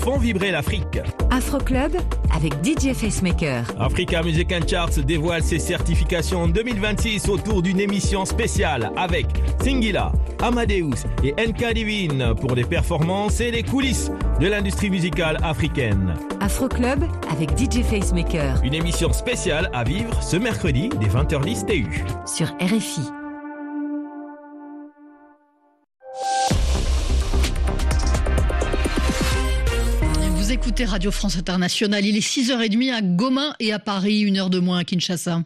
font vibrer l'Afrique. Afro Club avec DJ Facemaker. Africa Music and Charts dévoile ses certifications en 2026 autour d'une émission spéciale avec Singila, Amadeus et NK Divine pour des performances et les coulisses de l'industrie musicale africaine. Afro Club avec DJ Facemaker. Une émission spéciale à vivre ce mercredi dès 20h10 TU. Sur RFI. Vous écoutez Radio France Internationale, il est 6h30 à Goma et à Paris, 1h de moins à Kinshasa.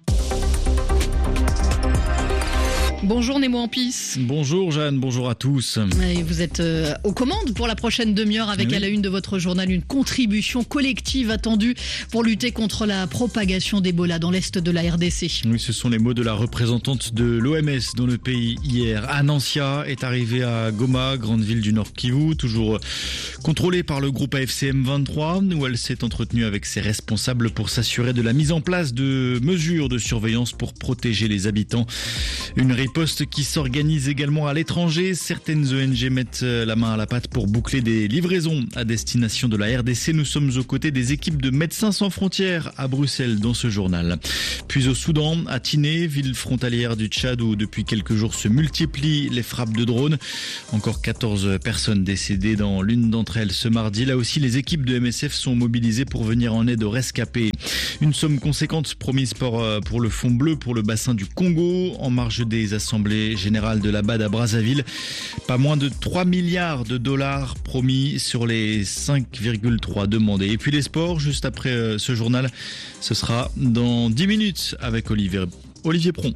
Bonjour Nemo Ampis. Bonjour Jeanne, bonjour à tous. Et vous êtes aux commandes pour la prochaine demi-heure avec à la une de votre journal une contribution collective attendue pour lutter contre la propagation d'Ebola dans l'est de la RDC. Oui, ce sont les mots de la représentante de l'OMS dans le pays hier. Anancia est arrivée à Goma, grande ville du Nord Kivu, toujours contrôlée par le groupe AFC M23, où elle s'est entretenue avec ses responsables pour s'assurer de la mise en place de mesures de surveillance pour protéger les habitants. Une riposte qui s'organise également à l'étranger. Certaines ONG mettent la main à la pâte pour boucler des livraisons à destination de la RDC. Nous sommes aux côtés des équipes de Médecins sans frontières à Bruxelles dans ce journal. Puis au Soudan, à Tiné, ville frontalière du Tchad où depuis quelques jours se multiplient les frappes de drones. Encore 14 personnes décédées dans l'une d'entre elles ce mardi. Là aussi, les équipes de MSF sont mobilisées pour venir en aide aux rescapés. Une somme conséquente promise pour le Fonds bleu pour le bassin du Congo en marge des Assemblée générale de la BAD à Brazzaville. Pas moins de 3 milliards de dollars promis sur les 5,3 demandés. Et puis les sports, juste après ce journal, ce sera dans 10 minutes avec Olivier Pron.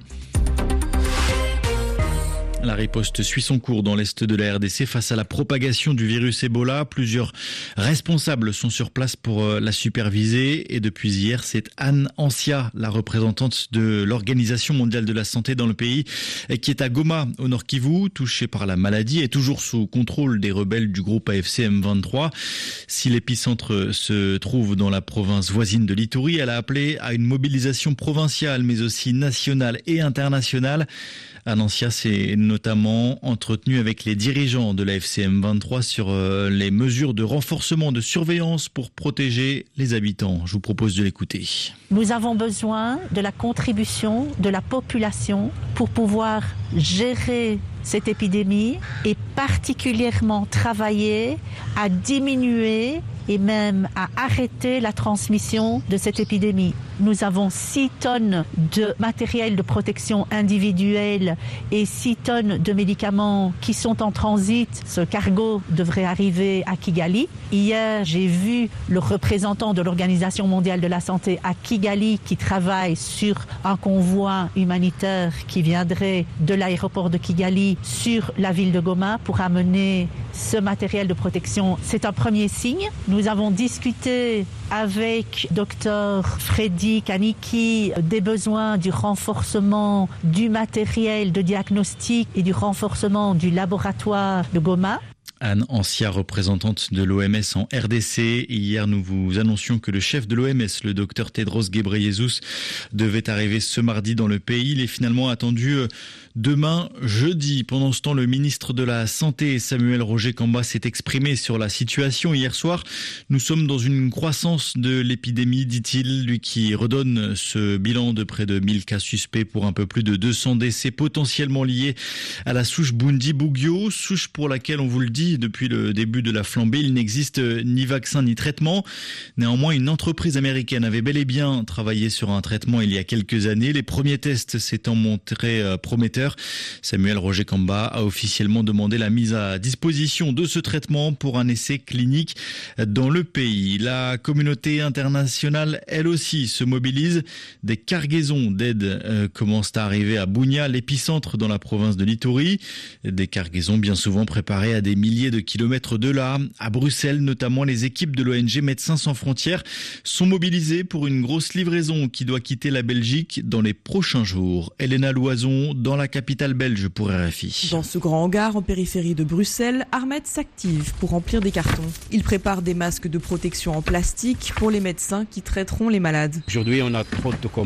La riposte suit son cours dans l'est de la RDC face à la propagation du virus Ebola. Plusieurs responsables sont sur place pour la superviser. Et depuis hier, c'est Anne Ancia, la représentante de l'Organisation mondiale de la santé dans le pays, qui est à Goma, au Nord Kivu, touchée par la maladie et toujours sous contrôle des rebelles du groupe AFC M23. Si l'épicentre se trouve dans la province voisine de l'Ituri, elle a appelé à une mobilisation provinciale, mais aussi nationale et internationale. Anancia s'est notamment entretenu avec les dirigeants de la FCM 23 sur les mesures de renforcement de surveillance pour protéger les habitants. Je vous propose de l'écouter. Nous avons besoin de la contribution de la population pour pouvoir gérer cette épidémie et particulièrement travailler à diminuer et même à arrêter la transmission de cette épidémie. Nous avons 6 tonnes de matériel de protection individuelle et 6 tonnes de médicaments qui sont en transit. Ce cargo devrait arriver à Kigali. Hier, j'ai vu le représentant de l'Organisation mondiale de la santé à Kigali qui travaille sur un convoi humanitaire qui viendrait de l'aéroport de Kigali sur la ville de Goma pour amener ce matériel de protection. C'est un premier signe. Nous avons discuté avec Dr Freddy Kaniki des besoins du renforcement du matériel de diagnostic et du renforcement du laboratoire de Goma. Anne Ancia, représentante de l'OMS en RDC. Hier, nous vous annoncions que le chef de l'OMS, le docteur Tedros Ghebreyesus, devait arriver ce mardi dans le pays. Il est finalement attendu demain, jeudi. Pendant ce temps, le ministre de la Santé, Samuel Roger Kamba, s'est exprimé sur la situation hier soir. Nous sommes dans une croissance de l'épidémie, dit-il, lui qui redonne ce bilan de près de 1000 cas suspects pour un peu plus de 200 décès potentiellement liés à la souche Bundibugyo, souche pour laquelle, on vous le dit, depuis le début de la flambée, il n'existe ni vaccin ni traitement. Néanmoins, une entreprise américaine avait bel et bien travaillé sur un traitement il y a quelques années. Les premiers tests s'étant montrés prometteurs, Samuel Roger Kamba a officiellement demandé la mise à disposition de ce traitement pour un essai clinique dans le pays. La communauté internationale, elle aussi, se mobilise. Des cargaisons d'aide commencent à arriver à Bunia, l'épicentre dans la province de l'Ituri. Des cargaisons bien souvent préparées à des milliers de kilomètres de là. À Bruxelles, notamment, les équipes de l'ONG Médecins sans frontières sont mobilisées pour une grosse livraison qui doit quitter la Belgique dans les prochains jours. Elena Loison, dans la capitale belge pour RFI. Dans ce grand hangar en périphérie de Bruxelles, Ahmed s'active pour remplir des cartons. Il prépare des masques de protection en plastique pour les médecins qui traiteront les malades. Aujourd'hui, on a trop de commandes.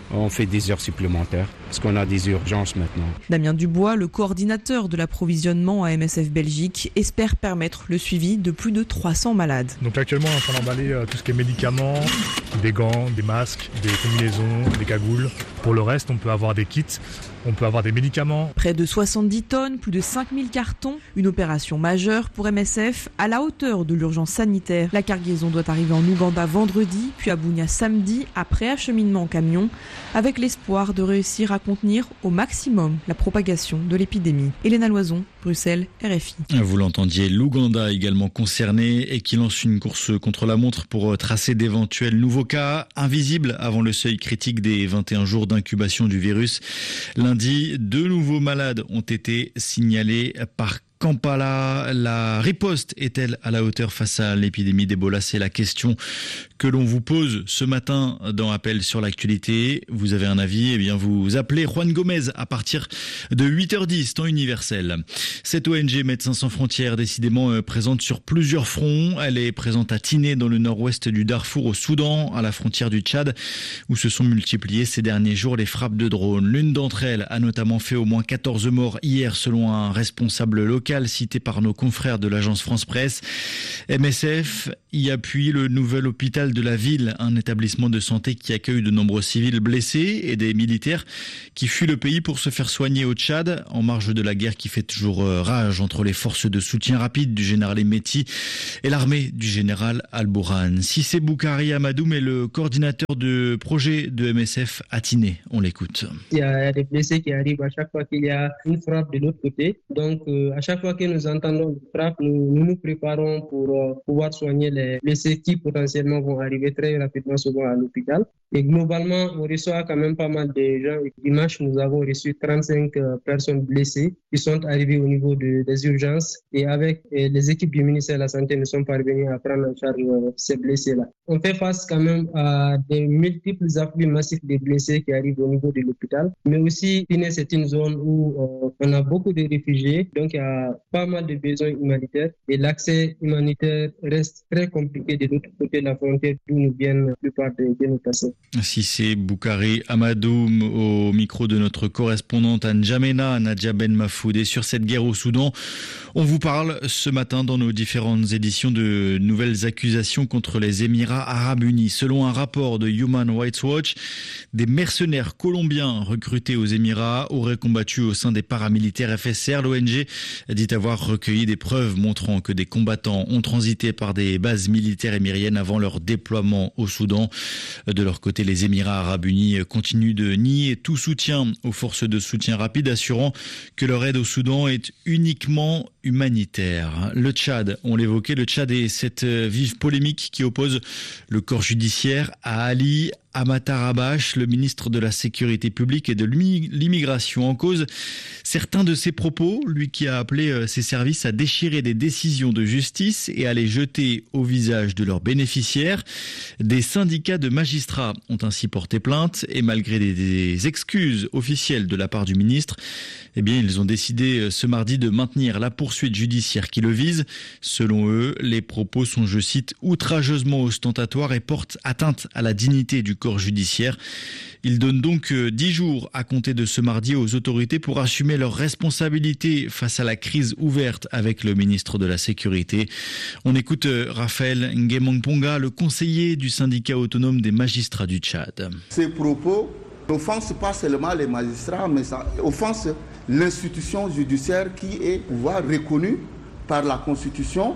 on fait des heures supplémentaires parce qu'on a des urgences maintenant. Damien Dubois, le coordinateur de l'approvisionnement à MSF Belgique, espère permettre le suivi de plus de 300 malades. Donc actuellement, on est en train d'emballer tout ce qui est médicaments, des gants, des masques, des combinaisons, des cagoules. Pour le reste, on peut avoir des kits, on peut avoir des médicaments. Près de 70 tonnes, plus de 5000 cartons, une opération majeure pour MSF à la hauteur de l'urgence sanitaire. La cargaison doit arriver en Ouganda vendredi, puis à Bunia samedi, après acheminement en camion, avec l'espoir de réussir à contenir au maximum la propagation de l'épidémie. Hélène Loison, Bruxelles, RFI. Vous l'entendiez, l'Ouganda également concerné et qui lance une course contre la montre pour tracer d'éventuels nouveaux cas invisibles avant le seuil critique des 21 jours d'incubation du virus. Lundi, 2 nouveaux malades ont été signalés par Kampala. La riposte est-elle à la hauteur face à l'épidémie d'Ebola? C'est la question que l'on vous pose ce matin dans Appel sur l'actualité. Vous avez un avis? Eh bien, vous appelez Juan Gomez à partir de 8h10, temps universel. Cette ONG Médecins sans frontières, décidément présente sur plusieurs fronts. Elle est présente à Tiné, dans le nord-ouest du Darfour, au Soudan, à la frontière du Tchad, où se sont multipliées ces derniers jours les frappes de drones. L'une d'entre elles a notamment fait au moins 14 morts hier, selon un responsable local cité par nos confrères de l'agence France Presse. MSF y appuie le nouvel hôpital de la ville, un établissement de santé qui accueille de nombreux civils blessés et des militaires qui fuient le pays pour se faire soigner au Tchad, en marge de la guerre qui fait toujours rage entre les forces de soutien rapide du général Emeti et l'armée du général Al-Bourhan. Cissé Boukari Amadoum est le coordinateur de projet de MSF à Tiné. On l'écoute. Il y a des blessés qui arrivent à chaque fois qu'il y a une frappe de l'autre côté. Donc, à chaque fois que nous entendons une frappe, nous nous préparons pour pouvoir soigner les blessés qui potentiellement vont arriver très rapidement souvent à l'hôpital. Et globalement, on reçoit quand même pas mal de gens. Dimanche, nous avons reçu 35 personnes blessées qui sont arrivées au niveau des urgences. Et avec les équipes du ministère de la Santé, nous sommes parvenus à prendre en charge ces blessés-là. On fait face quand même à des multiples afflux massifs de blessés qui arrivent au niveau de l'hôpital. Mais aussi, c'est une zone où on a beaucoup de réfugiés. Donc, il y a pas mal de besoins humanitaires. Et l'accès humanitaire reste très compliqué de l'autre côté de la frontière d'où nous viennent la plupart de nos patients. Cissé Boukari Amadoum au micro de notre correspondante à N'Djamena, Nadia Ben Mafoud. Et sur cette guerre au Soudan, on vous parle ce matin dans nos différentes éditions de nouvelles accusations contre les Émirats Arabes Unis. Selon un rapport de Human Rights Watch, des mercenaires colombiens recrutés aux Émirats auraient combattu au sein des paramilitaires FSR. L'ONG dit avoir recueilli des preuves montrant que des combattants ont transité par des bases militaires émiriennes avant leur déploiement au Soudan. De leur côté, les Émirats Arabes Unis continuent de nier tout soutien aux forces de soutien rapide, assurant que leur aide au Soudan est uniquement humanitaire. Le Tchad, on l'évoquait, le Tchad est cette vive polémique qui oppose le corps judiciaire à Ali Amatarabash, le ministre de la Sécurité publique et de l'immigration. En cause, certains de ses propos, lui qui a appelé ses services à déchirer des décisions de justice et à les jeter au visage de leurs bénéficiaires. Des syndicats de magistrats ont ainsi porté plainte et malgré des excuses officielles de la part du ministre, eh bien, ils ont décidé ce mardi de maintenir la poursuite judiciaire qui le vise. Selon eux, les propos sont, je cite, outrageusement ostentatoires et portent atteinte à la dignité du corps judiciaire. Ils donnent donc 10 jours à compter de ce mardi aux autorités pour assumer leurs responsabilités face à la crise ouverte avec le ministre de la Sécurité. On écoute Raphaël Nguemangponga, le conseiller du syndicat autonome des magistrats du Tchad. Ces propos n'offensent pas seulement les magistrats, mais ça offense l'institution judiciaire qui est pouvoir reconnu par la Constitution.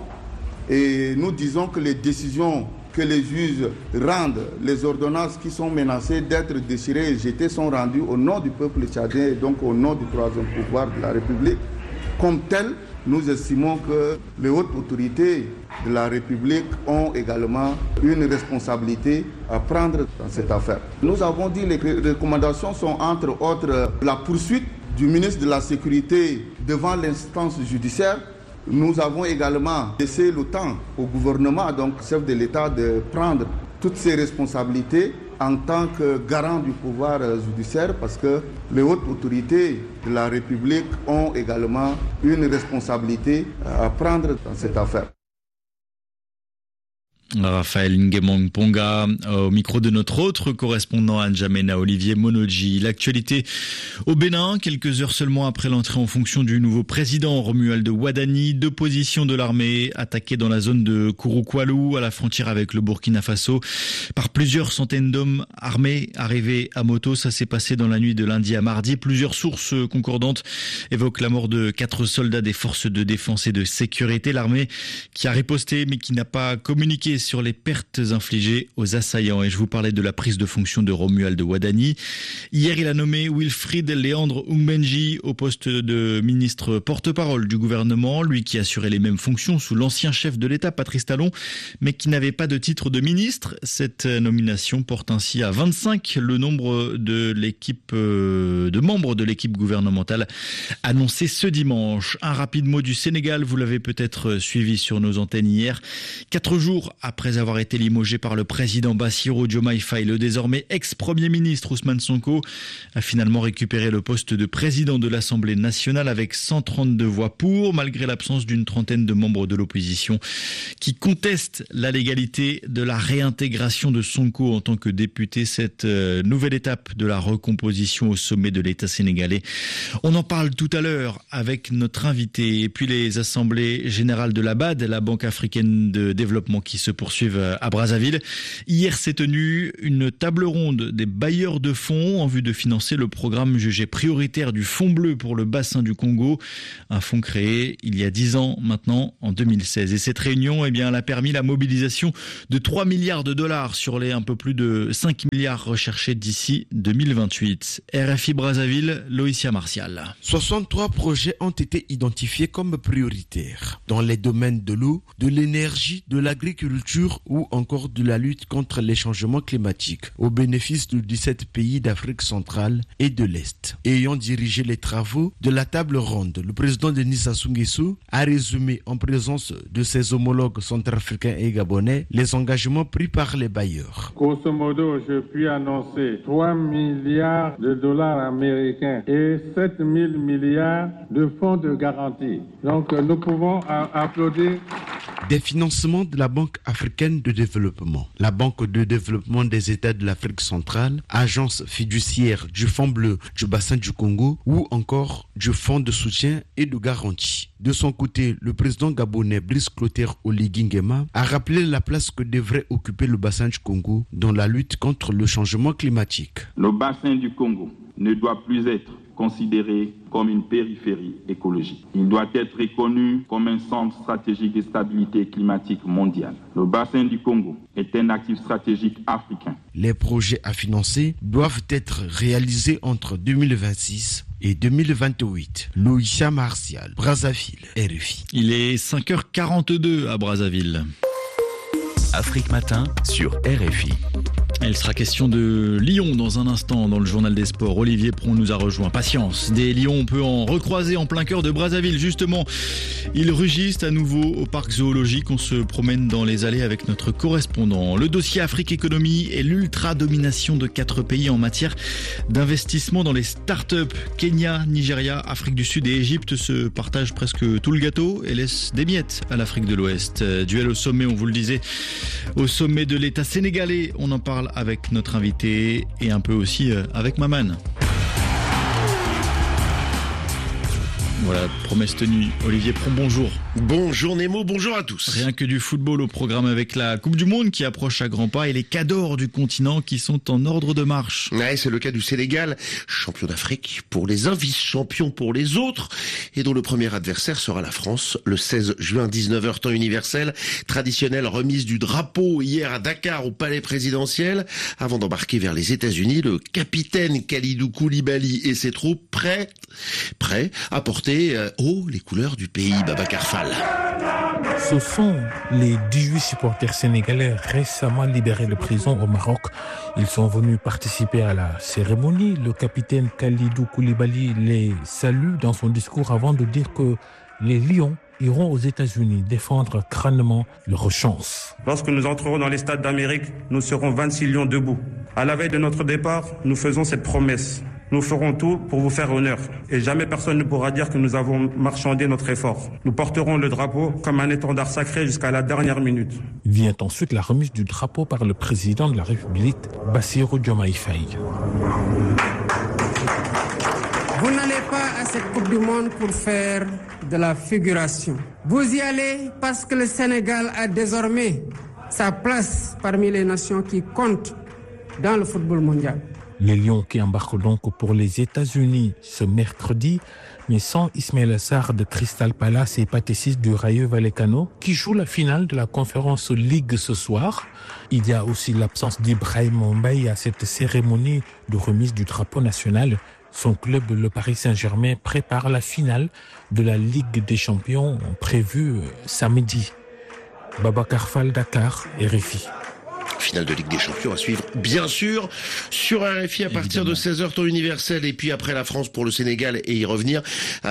Et nous disons que les décisions que les juges rendent, les ordonnances qui sont menacées d'être déchirées et jetées sont rendues au nom du peuple tchadien et donc au nom du troisième pouvoir de la République. Comme tel, nous estimons que les hautes autorités de la République ont également une responsabilité à prendre dans cette affaire. Nous avons dit que les recommandations sont entre autres la poursuite du ministre de la Sécurité devant l'instance judiciaire. Nous avons également laissé le temps au gouvernement, donc chef de l'État, de prendre toutes ses responsabilités en tant que garant du pouvoir judiciaire, parce que les hautes autorités de la République ont également une responsabilité à prendre dans cette affaire. Raphaël Ngemang Ponga, au micro de notre autre correspondant à N'Djamena, Olivier Monodji. L'actualité au Bénin, quelques heures seulement après l'entrée en fonction du nouveau président Romualdo Wadani, 2 positions de l'armée attaquées dans la zone de Kouroukoulou, à la frontière avec le Burkina Faso, par plusieurs centaines d'hommes armés arrivés à moto. Ça s'est passé dans la nuit de lundi à mardi. Plusieurs sources concordantes évoquent la mort de 4 soldats des forces de défense et de sécurité. L'armée qui a riposté mais qui n'a pas communiqué sur les pertes infligées aux assaillants. Et je vous parlais de la prise de fonction de Romualdo Wadani. Hier, il a nommé Wilfried Léandre Oumbenji au poste de ministre porte-parole du gouvernement, lui qui assurait les mêmes fonctions sous l'ancien chef de l'État, Patrice Talon, mais qui n'avait pas de titre de ministre. Cette nomination porte ainsi à 25 le nombre de membres de l'équipe gouvernementale annoncée ce dimanche. Un rapide mot du Sénégal, vous l'avez peut-être suivi sur nos antennes hier. 4 jours après avoir été limogé par le président Bassirou Diomaye Faye, le désormais ex-premier ministre Ousmane Sonko a finalement récupéré le poste de président de l'Assemblée nationale avec 132 voix pour, malgré l'absence d'une trentaine de membres de l'opposition qui contestent la légalité de la réintégration de Sonko en tant que député. Cette nouvelle étape de la recomposition au sommet de l'État sénégalais. On en parle tout à l'heure avec notre invité. Et puis les assemblées générales de la BAD, la Banque africaine de développement, qui se poursuivent à Brazzaville. Hier s'est tenue une table ronde des bailleurs de fonds en vue de financer le programme jugé prioritaire du Fonds bleu pour le bassin du Congo, un fonds créé il y a 10 ans maintenant, en 2016. Et cette réunion, elle a permis la mobilisation de 3 milliards de dollars sur les un peu plus de 5 milliards recherchés d'ici 2028. RFI Brazzaville, Loïcia Martial. 63 projets ont été identifiés comme prioritaires dans les domaines de l'eau, de l'énergie, de l'agriculture ou encore de la lutte contre les changements climatiques au bénéfice de 17 pays d'Afrique centrale et de l'Est. Ayant dirigé les travaux de la table ronde, le président Denis Sassou Nguesso a résumé en présence de ses homologues centrafricains et gabonais les engagements pris par les bailleurs. Grosso modo, je puis annoncer 3 milliards de dollars américains et 7 000 milliards de fonds de garantie. Donc nous pouvons applaudir. Des financements de la Banque africaine de développement, la Banque de développement des États de l'Afrique centrale, agence fiduciaire du Fonds bleu du bassin du Congo ou encore du Fonds de soutien et de garantie. De son côté, le président gabonais Brice Clotaire Oligui Nguema a rappelé la place que devrait occuper le bassin du Congo dans la lutte contre le changement climatique. Le bassin du Congo ne doit plus être considéré comme une périphérie écologique. Il doit être reconnu comme un centre stratégique de stabilité climatique mondiale. Le bassin du Congo est un actif stratégique africain. Les projets à financer doivent être réalisés entre 2026 et 2028. Loïcia Martial, Brazzaville, RFI. Il est 5h42 à Brazzaville. Afrique Matin sur RFI. Il sera question de lions dans un instant dans le journal des sports. Olivier Pron nous a rejoint. Patience, des lions, on peut en recroiser en plein cœur de Brazzaville. Justement, ils rugissent à nouveau au parc zoologique. On se promène dans les allées avec notre correspondant. Le dossier Afrique Économie et l'ultra-domination de 4 pays en matière d'investissement dans les start-up. Kenya, Nigeria, Afrique du Sud et Égypte se partagent presque tout le gâteau et laissent des miettes à l'Afrique de l'Ouest. Duel au sommet, on vous le disait, au sommet de l'État sénégalais. On en parle avec notre invité et un peu aussi avec Maman. Voilà, promesse tenue. Olivier Pron, bonjour. Bonjour Nemo, bonjour à tous. Rien que du football au programme avec la Coupe du Monde qui approche à grands pas et les cadors du continent qui sont en ordre de marche. Ouais, c'est le cas du Sénégal, champion d'Afrique pour les uns, vice-champion pour les autres, et dont le premier adversaire sera la France le 16 juin, 19h temps universel. Traditionnelle remise du drapeau hier à Dakar au palais présidentiel, avant d'embarquer vers les États-Unis. Le capitaine Kalidou Koulibaly et ses troupes prêts à porter les couleurs du pays. Babacar Fall. Ce sont les 18 supporters sénégalais récemment libérés de prison au Maroc. Ils sont venus participer à la cérémonie. Le capitaine Kalidou Koulibaly les salue dans son discours avant de dire que les Lions iront aux États-Unis défendre crânement leur chance. Lorsque nous entrerons dans les stades d'Amérique, nous serons 26 lions debout. À la veille de notre départ, nous faisons cette promesse. nous ferons tout pour vous faire honneur. Et jamais personne ne pourra dire que nous avons marchandé notre effort. Nous porterons le drapeau comme un étendard sacré jusqu'à la dernière minute. Vient ensuite la remise du drapeau par le président de la République, Bassirou Diomaye Faye. Vous n'allez pas à cette Coupe du Monde pour faire de la figuration. Vous y allez parce que le Sénégal a désormais sa place parmi les nations qui comptent dans le football mondial. Les Lions qui embarquent donc pour les États-Unis ce mercredi, mais sans Ismaël Sarr de Crystal Palace et Pathé du Rayo Vallecano, qui joue la finale de la Conférence League ce soir. Il y a aussi l'absence d'Ibrahim Mbaye à cette cérémonie de remise du drapeau national. Son club, le Paris Saint-Germain, prépare la finale de la Ligue des Champions prévue samedi. Babacar Fall, Dakar, RFI. Finale de Ligue des Champions à suivre, bien sûr, sur RFI à partir de 16h, temps universel. Et puis après la France pour le Sénégal et y revenir.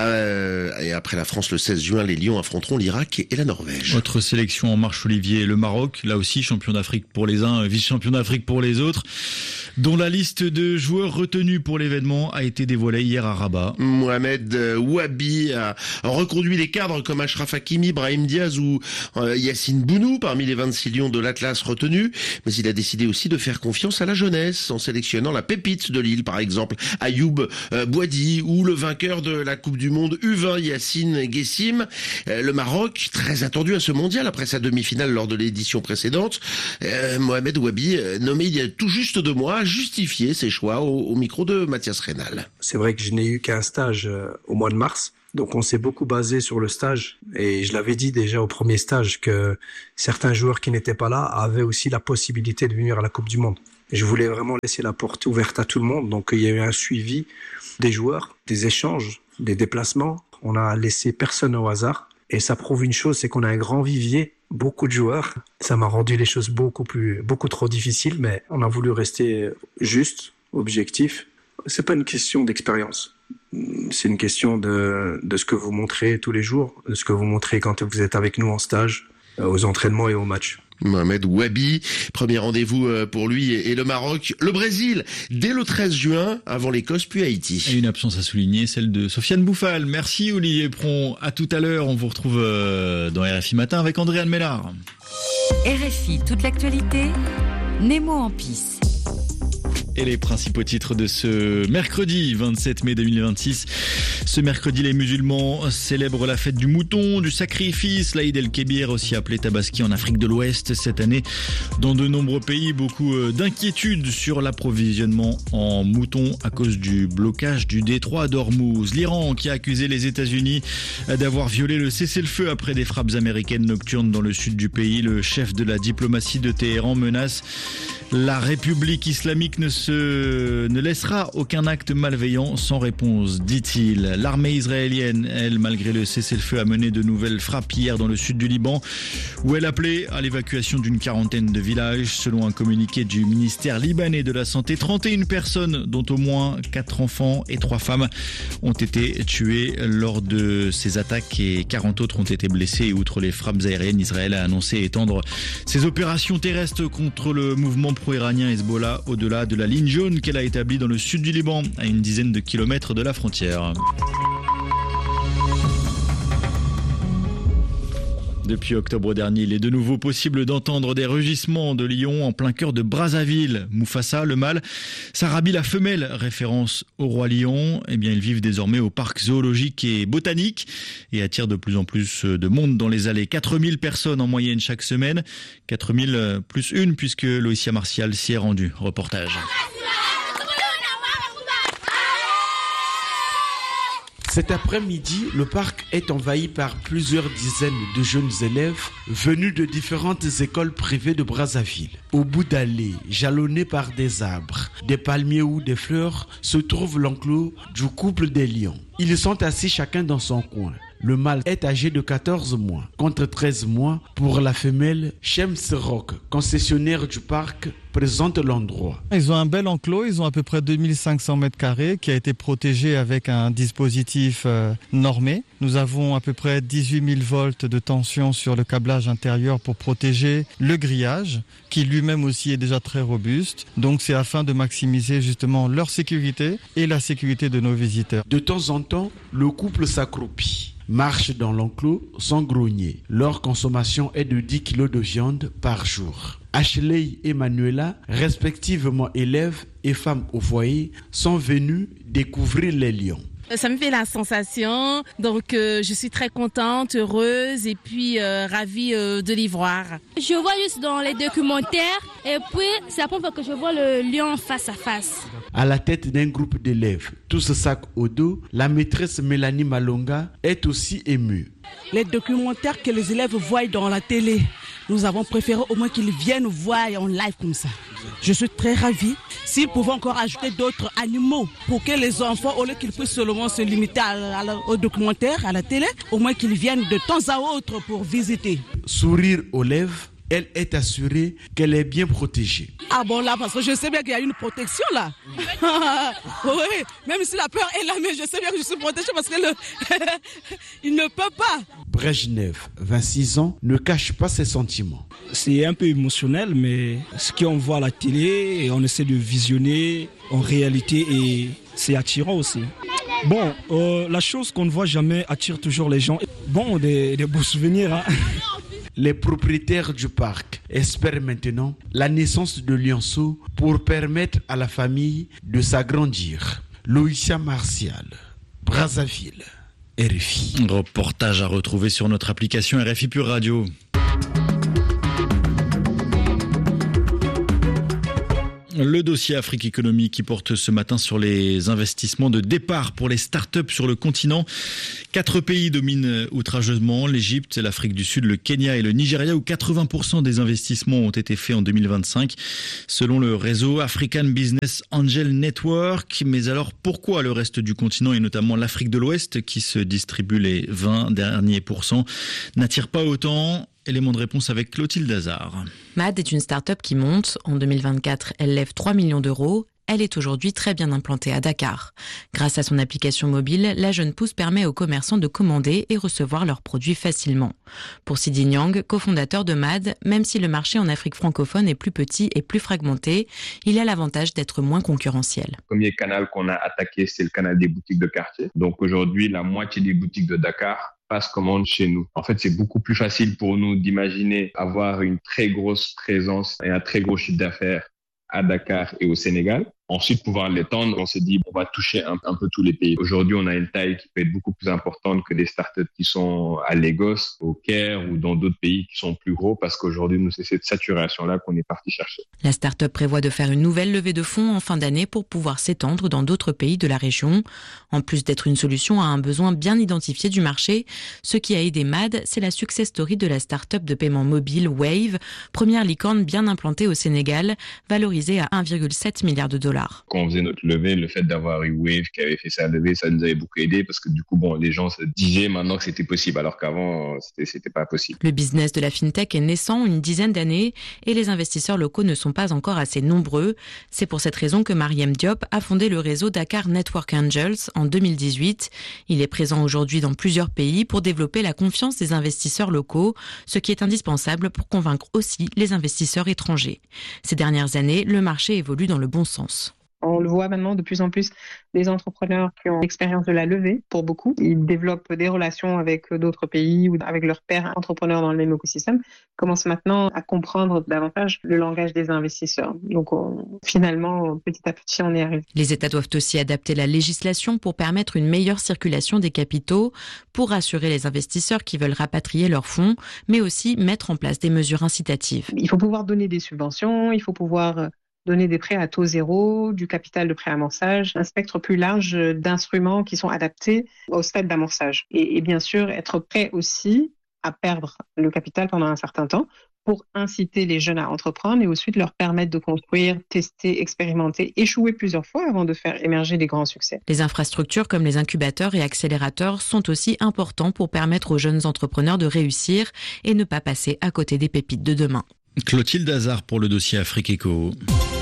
Et après la France, le 16 juin, les Lions affronteront l'Irak et la Norvège. Autre sélection en marche, Olivier, le Maroc. Là aussi, champion d'Afrique pour les uns, vice-champion d'Afrique pour les autres, dont la liste de joueurs retenus pour l'événement a été dévoilée hier à Rabat. Mohamed Ouabi a reconduit les cadres comme Achraf Hakimi, Brahim Diaz ou Yassine Bounou parmi les 26 lions de l'Atlas retenus. Mais il a décidé aussi de faire confiance à la jeunesse en sélectionnant la pépite de Lille, par exemple, Ayoub Boadi, ou le vainqueur de la Coupe du Monde U20, Yacine Guessim. Le Maroc, très attendu à ce mondial après sa demi-finale lors de l'édition précédente. Mohamed Ouabi, nommé il y a tout juste 2 mois, a justifié ses choix au micro de Mathias Reynal. C'est vrai que je n'ai eu qu'un stage au mois de mars. Donc on s'est beaucoup basé sur le stage et je l'avais dit déjà au premier stage que certains joueurs qui n'étaient pas là avaient aussi la possibilité de venir à la Coupe du Monde. Je voulais vraiment laisser la porte ouverte à tout le monde, donc il y a eu un suivi des joueurs, des échanges, des déplacements. On a laissé personne au hasard et ça prouve une chose, c'est qu'on a un grand vivier, beaucoup de joueurs. Ça m'a rendu les choses beaucoup trop difficiles, mais on a voulu rester juste, objectif. C'est pas une question d'expérience. C'est une question de ce que vous montrez tous les jours, de ce que vous montrez quand vous êtes avec nous en stage, aux entraînements et aux matchs. Mohamed Ouabi, premier rendez-vous pour lui et le Maroc. Le Brésil, dès le 13 juin, avant l'Écosse puis Haïti. Et une absence à souligner, celle de Sofiane Bouffal. Merci Olivier Pron, à tout à l'heure. On vous retrouve dans RFI Matin avec Andréane Mélard. RFI, toute l'actualité, Nemo en pisse. Et les principaux titres de ce mercredi 27 mai 2026. Ce mercredi, les musulmans célèbrent la fête du mouton, du sacrifice, l'Aïd el-Kébir, aussi appelé Tabaski en Afrique de l'Ouest. Cette année, dans de nombreux pays, beaucoup d'inquiétudes sur l'approvisionnement en moutons à cause du blocage du détroit d'Ormuz. L'Iran qui a accusé les États-Unis d'avoir violé le cessez-le-feu après des frappes américaines nocturnes dans le sud du pays. Le chef de la diplomatie de Téhéran menace la République islamique ne laissera aucun acte malveillant sans réponse, dit-il. L'armée israélienne, elle, malgré le cessez-le-feu, a mené de nouvelles frappes hier dans le sud du Liban, où elle appelait à l'évacuation d'une quarantaine de villages. Selon un communiqué du ministère libanais de la Santé, 31 personnes, dont au moins 4 enfants et 3 femmes, ont été tuées lors de ces attaques et 40 autres ont été blessés. Et outre les frappes aériennes, Israël a annoncé étendre ses opérations terrestres contre le mouvement pro-iranien Hezbollah au-delà de la ligne jaune qu'elle a établie dans le sud du Liban, à une dizaine de kilomètres de la frontière. Depuis octobre dernier, il est de nouveau possible d'entendre des rugissements de lions en plein cœur de Brazzaville. Mufasa, le mâle, Sarabi, la femelle, référence au roi lion. Eh bien, ils vivent désormais au parc zoologique et botanique et attirent de plus en plus de monde dans les allées. 4000 personnes en moyenne chaque semaine. 4000 plus une puisque Loïcia Martial s'y est rendue. Reportage. Cet après-midi, le parc est envahi par plusieurs dizaines de jeunes élèves venus de différentes écoles privées de Brazzaville. Au bout d'allées, jalonnées par des arbres, des palmiers ou des fleurs, se trouve l'enclos du couple des lions. Ils sont assis chacun dans son coin. le mâle est âgé de 14 mois, contre 13 mois pour la femelle. Shems Rock, concessionnaire du parc, présente l'endroit. Ils ont un bel enclos, ils ont à peu près 2500 mètres carrés qui a été protégé avec un dispositif normé. Nous avons à peu près 18 000 volts de tension sur le câblage intérieur pour protéger le grillage, qui lui-même aussi est déjà très robuste. Donc c'est afin de maximiser justement leur sécurité et la sécurité de nos visiteurs. De temps en temps, le couple s'accroupit, marche dans l'enclos sans grogner. Leur consommation est de 10 kg de viande par jour. Ashley et Manuela, respectivement élèves et femmes au foyer, sont venus découvrir les lions. Ça me fait la sensation, donc je suis très contente, heureuse et puis ravie de l'y voir. Je vois juste dans les documentaires et puis c'est la première fois que je vois le lion face à face. À la tête d'un groupe d'élèves, tous sacs au dos, la maîtresse Mélanie Malonga est aussi émue. Les documentaires que les élèves voient dans la télé, nous avons préféré au moins qu'ils viennent voir en live comme ça. Je suis très ravie. S'ils pouvaient encore ajouter d'autres animaux pour que les enfants, au lieu qu'ils puissent seulement se limiter au documentaire, à la télé, au moins qu'ils viennent de temps à autre pour visiter. Sourire aux lèvres, elle est assurée qu'elle est bien protégée. Ah bon là, parce que je sais bien qu'il y a une protection là. Oui, même si la peur est là, mais je sais bien que je suis protégée parce qu'il ne peut pas. Brejnev, 26 ans, ne cache pas ses sentiments. C'est un peu émotionnel, mais ce qu'on voit à la télé, et on essaie de visionner en réalité et c'est attirant aussi. Bon, la chose qu'on ne voit jamais attire toujours les gens. Bon, des beaux souvenirs, hein. Les propriétaires du parc espèrent maintenant la naissance de lionceaux pour permettre à la famille de s'agrandir. Loïcia Martial, Brazzaville, RFI. Reportage à retrouver sur notre application RFI Pure Radio. Le dossier Afrique Économie qui porte ce matin sur les investissements de départ pour les startups sur le continent. 4 pays dominent outrageusement, l'Égypte, l'Afrique du Sud, le Kenya et le Nigeria, où 80% des investissements ont été faits en 2025, selon le réseau African Business Angel Network. Mais alors, pourquoi le reste du continent, et notamment l'Afrique de l'Ouest, qui se distribue les 20 derniers pourcents, n'attire pas autant ? Élément de réponse avec Clotilde Hazard. MAD est une start-up qui monte. En 2024, elle lève 3 millions d'euros. Elle est aujourd'hui très bien implantée à Dakar. Grâce à son application mobile, la jeune pousse permet aux commerçants de commander et recevoir leurs produits facilement. Pour Sidi Nyang, cofondateur de MAD, même si le marché en Afrique francophone est plus petit et plus fragmenté, il a l'avantage d'être moins concurrentiel. Le premier canal qu'on a attaqué, c'est le canal des boutiques de quartier. Donc aujourd'hui, la moitié des boutiques de Dakar passe commande chez nous. En fait, c'est beaucoup plus facile pour nous d'imaginer avoir une très grosse présence et un très gros chiffre d'affaires à Dakar et au Sénégal. Ensuite, pouvoir l'étendre, on s'est dit, on va toucher un peu tous les pays. Aujourd'hui, on a une taille qui peut être beaucoup plus importante que des startups qui sont à Lagos, au Caire ou dans d'autres pays qui sont plus gros parce qu'aujourd'hui, nous, c'est cette saturation-là qu'on est parti chercher. La start-up prévoit de faire une nouvelle levée de fonds en fin d'année pour pouvoir s'étendre dans d'autres pays de la région. En plus d'être une solution à un besoin bien identifié du marché, ce qui a aidé MAD, c'est la success story de la start-up de paiement mobile Wave, première licorne bien implantée au Sénégal, valorisée à 1,7 milliard de dollars. Quand on faisait notre levée, le fait d'avoir eu Wave qui avait fait sa levée, ça nous avait beaucoup aidé parce que du coup, les gens se disaient maintenant que c'était possible alors qu'avant, c'était pas possible. Le business de la fintech est naissant une dizaine d'années et les investisseurs locaux ne sont pas encore assez nombreux. C'est pour cette raison que Mariem Diop a fondé le réseau Dakar Network Angels en 2018. Il est présent aujourd'hui dans plusieurs pays pour développer la confiance des investisseurs locaux, ce qui est indispensable pour convaincre aussi les investisseurs étrangers. Ces dernières années, le marché évolue dans le bon sens. On le voit maintenant de plus en plus, des entrepreneurs qui ont l'expérience de la levée, pour beaucoup. Ils développent des relations avec d'autres pays ou avec leurs pairs entrepreneurs dans le même écosystème, commencent maintenant à comprendre davantage le langage des investisseurs. Donc finalement, petit à petit, on y arrive. Les États doivent aussi adapter la législation pour permettre une meilleure circulation des capitaux, pour rassurer les investisseurs qui veulent rapatrier leurs fonds, mais aussi mettre en place des mesures incitatives. Il faut pouvoir donner des subventions, il faut pouvoir donner des prêts à taux zéro, du capital de préamorçage, un spectre plus large d'instruments qui sont adaptés au stade d'amorçage. Et bien sûr, être prêt aussi à perdre le capital pendant un certain temps pour inciter les jeunes à entreprendre et ensuite leur permettre de construire, tester, expérimenter, échouer plusieurs fois avant de faire émerger des grands succès. Les infrastructures comme les incubateurs et accélérateurs sont aussi importants pour permettre aux jeunes entrepreneurs de réussir et ne pas passer à côté des pépites de demain. Clotilde Hazard pour le dossier Afrique Éco.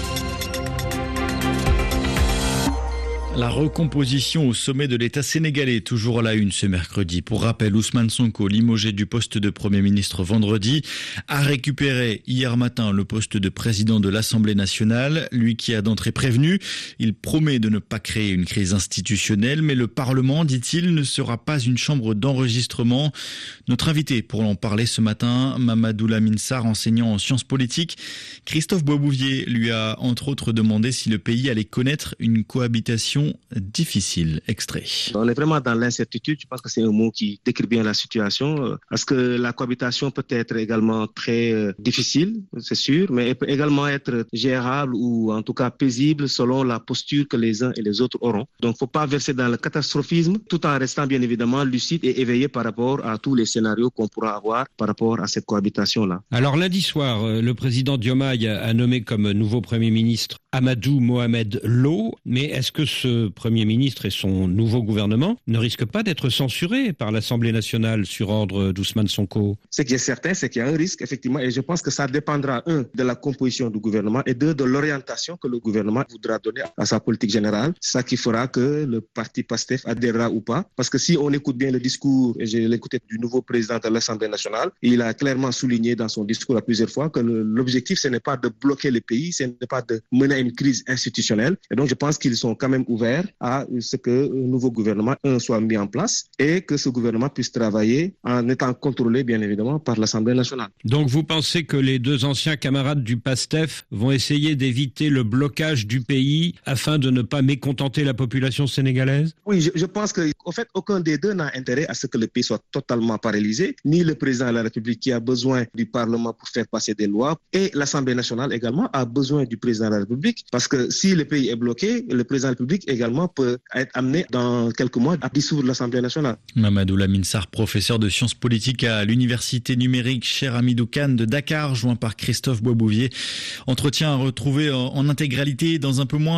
La recomposition au sommet de l'État sénégalais, toujours à la une ce mercredi. Pour rappel, Ousmane Sonko, limogé du poste de Premier ministre vendredi, a récupéré hier matin le poste de président de l'Assemblée nationale. Lui qui a d'entrée prévenu, il promet de ne pas créer une crise institutionnelle, mais le Parlement, dit-il, ne sera pas une chambre d'enregistrement. Notre invité pour en parler ce matin, Mamadou Lamine Sarr, enseignant en sciences politiques. Christophe Boisbouvier lui a entre autres demandé si le pays allait connaître une cohabitation difficile. Extrait. On est vraiment dans l'incertitude. Je pense que c'est un mot qui décrit bien la situation. Parce que la cohabitation peut être également très difficile, c'est sûr, mais elle peut également être gérable ou en tout cas paisible selon la posture que les uns et les autres auront. Donc, il ne faut pas verser dans le catastrophisme tout en restant bien évidemment lucide et éveillé par rapport à tous les scénarios qu'on pourra avoir par rapport à cette cohabitation-là. Alors, lundi soir, le président Diomaye a nommé comme nouveau Premier ministre Amadou Mohamed Lo. Mais est-ce que ce Premier ministre et son nouveau gouvernement ne risquent pas d'être censurés par l'Assemblée nationale sur ordre d'Ousmane Sonko? Ce qui est certain, c'est qu'il y a un risque, effectivement, et je pense que ça dépendra, de la composition du gouvernement et de l'orientation que le gouvernement voudra donner à sa politique générale. C'est ça qui fera que le parti PASTEF adhérera ou pas. Parce que si on écoute bien le discours, et j'ai l'écouté du nouveau président de l'Assemblée nationale, il a clairement souligné dans son discours à plusieurs fois que l'objectif, ce n'est pas de bloquer le pays, ce n'est pas de mener à une crise institutionnelle. Et donc, je pense qu'ils sont quand même ouverts à ce que le nouveau gouvernement soit mis en place et que ce gouvernement puisse travailler en étant contrôlé, bien évidemment, par l'Assemblée nationale. Donc vous pensez que les deux anciens camarades du PASTEF vont essayer d'éviter le blocage du pays afin de ne pas mécontenter la population sénégalaise? Oui, je pense qu'en fait, aucun des deux n'a intérêt à ce que le pays soit totalement paralysé, ni le président de la République qui a besoin du Parlement pour faire passer des lois, et l'Assemblée nationale également a besoin du président de la République, parce que si le pays est bloqué, le président de la République également peut être amené dans quelques mois à dissoudre l'Assemblée nationale. Mamadou Lamine Sarr, professeur de sciences politiques à l'université numérique Cheikh Hamidou Kane de Dakar, joint par Christophe Boisbouvier. Entretien à retrouver en intégralité dans un peu moins